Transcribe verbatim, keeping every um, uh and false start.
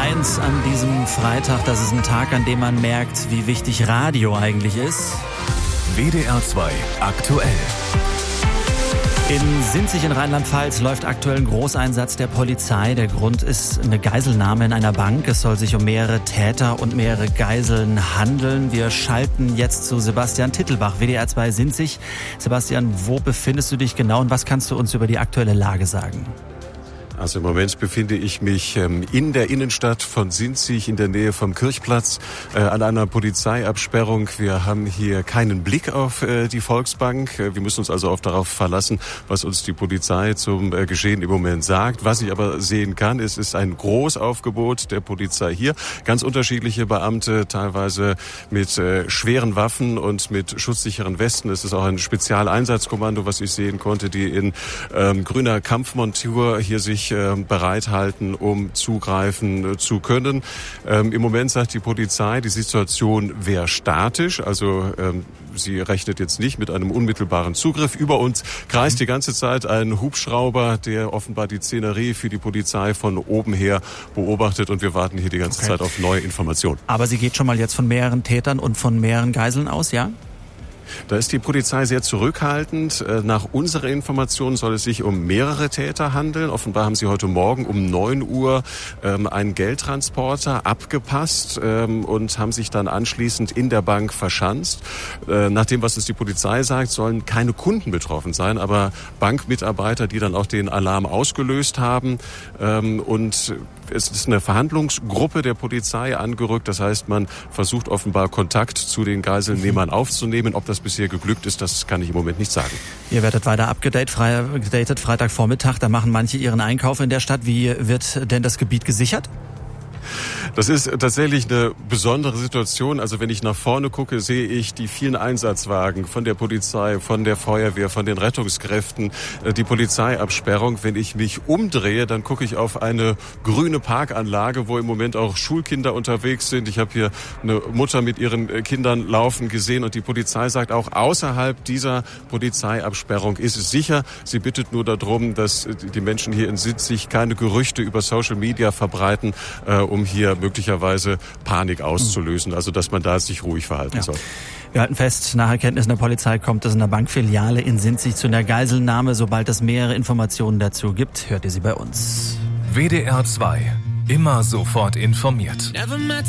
eins an diesem Freitag. Das ist ein Tag, an dem man merkt, wie wichtig Radio eigentlich ist. W D R zwei aktuell. In Sinzig in Rheinland-Pfalz läuft aktuell ein Großeinsatz der Polizei. Der Grund ist eine Geiselnahme in einer Bank. Es soll sich um mehrere Täter und mehrere Geiseln handeln. Wir schalten jetzt zu Sebastian Tittelbach, W D R zwei Sinzig. Sebastian, wo befindest du dich genau und was kannst du uns über die aktuelle Lage sagen? Also im Moment befinde ich mich in der Innenstadt von Sinzig, in der Nähe vom Kirchplatz, äh, an einer Polizeiabsperrung. Wir haben hier keinen Blick auf äh, die Volksbank. Wir müssen uns also auch darauf verlassen, was uns die Polizei zum äh, Geschehen im Moment sagt. Was ich aber sehen kann, ist, ist ein Großaufgebot der Polizei hier. Ganz unterschiedliche Beamte, teilweise mit äh, schweren Waffen und mit schutzsicheren Westen. Es ist auch ein Spezialeinsatzkommando, was ich sehen konnte, die in ähm, grüner Kampfmontur hier sich bereithalten, um zugreifen zu können. Ähm, Im Moment sagt die Polizei, die Situation wäre statisch, also ähm, sie rechnet jetzt nicht mit einem unmittelbaren Zugriff. Über uns kreist die ganze Zeit ein Hubschrauber, der offenbar die Szenerie für die Polizei von oben her beobachtet und wir warten hier die ganze okay. Zeit auf neue Informationen. Aber sie geht schon mal jetzt von mehreren Tätern und von mehreren Geiseln aus, ja? Da ist die Polizei sehr zurückhaltend. Nach unserer Information soll es sich um mehrere Täter handeln. Offenbar haben sie heute Morgen um neun Uhr ähm, einen Geldtransporter abgepasst ähm, und haben sich dann anschließend in der Bank verschanzt. Äh, nach dem, was uns die Polizei sagt, sollen keine Kunden betroffen sein, aber Bankmitarbeiter, die dann auch den Alarm ausgelöst haben. Ähm, und es ist eine Verhandlungsgruppe der Polizei angerückt. Das heißt, man versucht offenbar Kontakt zu den Geiselnehmern aufzunehmen. Ob das bisher geglückt ist, das kann ich im Moment nicht sagen. Ihr werdet weiter abgedatet, Freitagvormittag. Da machen manche ihren Einkauf in der Stadt. Wie wird denn das Gebiet gesichert? Das ist tatsächlich eine besondere Situation. Also wenn ich nach vorne gucke, sehe ich die vielen Einsatzwagen von der Polizei, von der Feuerwehr, von den Rettungskräften, die Polizeiabsperrung. Wenn ich mich umdrehe, dann gucke ich auf eine grüne Parkanlage, wo im Moment auch Schulkinder unterwegs sind. Ich habe hier eine Mutter mit ihren Kindern laufen gesehen und die Polizei sagt, auch außerhalb dieser Polizeiabsperrung ist es sicher. Sie bittet nur darum, dass die Menschen hier in Sinzig keine Gerüchte über Social Media verbreiten, äh, um hier möglicherweise Panik auszulösen, also dass man da sich ruhig verhalten ja. soll. Wir halten fest, nach Erkenntnissen der Polizei kommt es in der Bankfiliale in Sinzig zu einer Geiselnahme. Sobald es mehrere Informationen dazu gibt, hört ihr sie bei uns. W D R zwei. Immer sofort informiert.